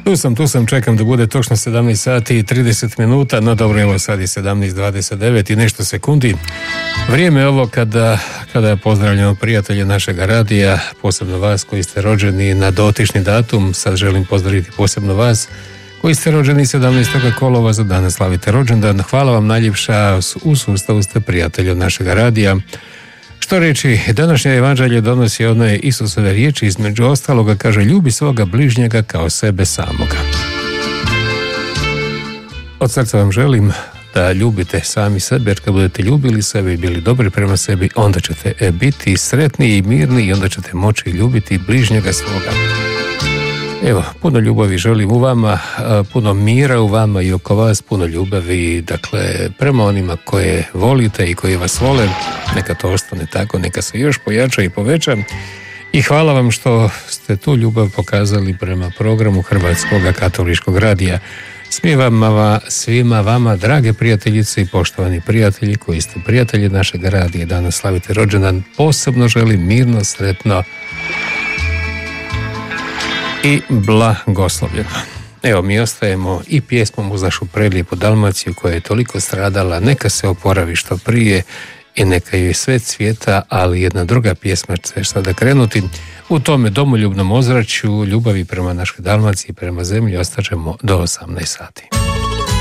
Tu sam, čekam da bude točno 17 sati i 30 minuta, no dobro, evo sad je 17:29 i nešto sekundi. Vrijeme je ovo kada pozdravljamo prijatelje našeg radija, posebno vas koji ste rođeni na dotični datum. Sad želim pozdraviti posebno vas koji ste rođeni 17. kolovoza, danas slavite rođendan. Hvala vam najljepša, u sustavu ste prijatelji od našeg radija. Što reći, današnje evanđelje donosi one Isusove riječi, između ostaloga kaže: ljubi svoga bližnjega kao sebe samoga. Od srca vam želim da ljubite sami sebe, jer kad budete ljubili sebe i bili dobri prema sebi, onda ćete biti sretni i mirni i onda ćete moći ljubiti bližnjega svoga. Evo, puno ljubavi želim u vama, puno mira u vama i oko vas, puno ljubavi, dakle, prema onima koje volite i koji vas vole. Neka to ostane tako, neka se još pojača i poveća. I hvala vam što ste tu ljubav pokazali prema programu Hrvatskog katoličkog radija. Svima vama, drage prijateljice i poštovani prijatelji koji ste prijatelji našeg radija, danas slavite rođendan, posebno želim mirno, sretno i blagoslovljeno. Evo, mi ostajemo i pjesmom uz našu prelijepu Dalmaciju koja je toliko stradala. Neka se oporavi što prije i neka joj sve cvijeta, ali jedna druga pjesma će sada krenuti. U tome domoljubnom ozračju ljubavi prema našoj Dalmaciji, prema zemlji, ostaćemo do 18 sati.